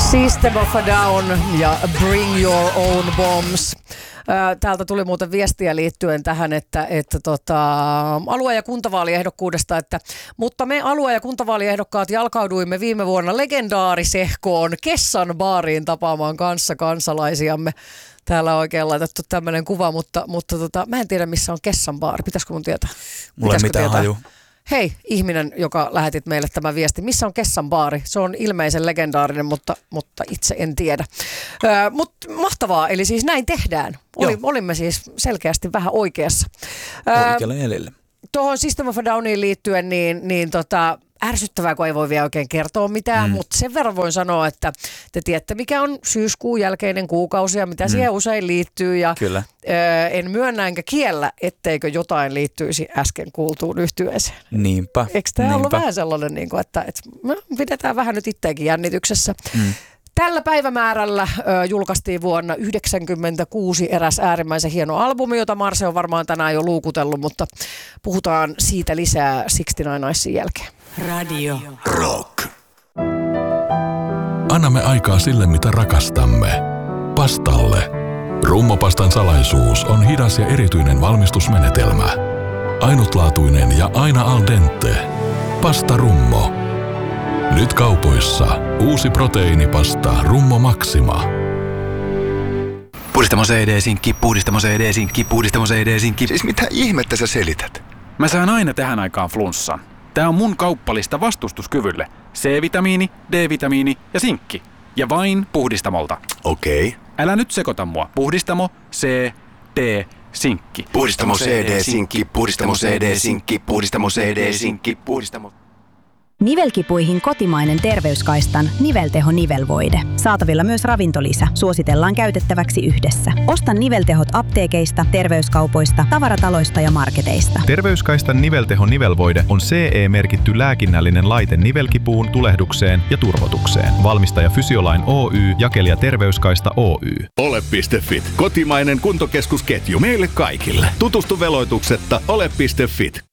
System of a Down ja Bring Your Own Bombs. Täältä tuli muuten viestiä liittyen tähän, että alue- ja kuntavaaliehdokkuudesta, mutta me alue- ja kuntavaaliehdokkaat jalkauduimme viime vuonna legendaarisehkoon Kessan baariin tapaamaan kansalaisiamme. Täällä on oikein laitettu tämmöinen kuva, mutta mä en tiedä missä on Kessan baari. Pitäisikö mun tietää? Mulla ei mitään haju. Hei, ihminen, joka lähetit meille tämän viestin. Missä on Kessan baari? Se on ilmeisen legendaarinen, mutta itse en tiedä. Mutta mahtavaa, eli siis näin tehdään. Olimme siis selkeästi vähän oikeassa. Oikealla jäljellä. Tuohon System of a Downiin liittyen, niin ärsyttävää, kun ei voi vielä oikein kertoa mitään, mutta sen verran voin sanoa, että te tiedätte, mikä on syyskuun jälkeinen kuukausi ja mitä siihen usein liittyy. Ja Kyllä. En myönnä enkä kiellä, etteikö jotain liittyisi äsken kuultuun yhtyeeseen. Niinpä. Eikö tämä ollut vähän sellainen, että pidetään vähän nyt itseäkin jännityksessä. Tällä päivämäärällä julkaistiin vuonna 1996 eräs äärimmäisen hieno albumi, jota Marse on varmaan tänään jo luukutellut, mutta puhutaan siitä lisää 69 Nicesin jälkeen. Radio Rock. Annamme aikaa sille, mitä rakastamme. Pastalle. Rummopastan salaisuus on hidas ja erityinen valmistusmenetelmä. Ainutlaatuinen ja aina al dente. Pasta Rummo. Nyt kaupoissa uusi proteiinipasta Rummo Maxima. Puhdistamo CD-sinkki, puhdistamo CD-sinkki, puhdistamo CD-sinkki. Siis mitä ihmettä sä selität? Mä saan aina tähän aikaan flunssan. Tää on mun kauppalista vastustuskyvylle. C-vitamiini, D-vitamiini ja sinkki. Ja vain Puhdistamolta. Okei. Älä nyt sekoita mua. Puhdistamo, C, D, sinkki. Puhdistamo CD-sinkki, puhdistamo CD-sinkki, puhdistamo CD-sinkki, puhdistamo... Nivelkipuihin kotimainen terveyskaistan nivelteho nivelvoide. Saatavilla myös ravintolisä. Suositellaan käytettäväksi yhdessä. Osta niveltehot apteekeista, terveyskaupoista, tavarataloista ja marketeista. Terveyskaistan nivelteho nivelvoide on CE-merkitty lääkinnällinen laite nivelkipuun, tulehdukseen ja turvotukseen. Valmistaja Fysiolain Oy, jakelija Terveyskaista Oy. Ole.fit. Kotimainen kuntokeskusketju meille kaikille. Tutustu veloituksetta ole.fit.